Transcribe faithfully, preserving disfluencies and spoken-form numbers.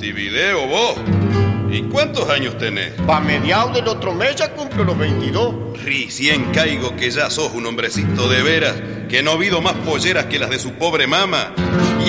Montevideo, vos. ¿Y cuántos años tenés? Pa' mediados del otro mes ya cumplo los veintidós. Recién caigo que ya sos un hombrecito de veras, que no ha habido más polleras que las de su pobre mama.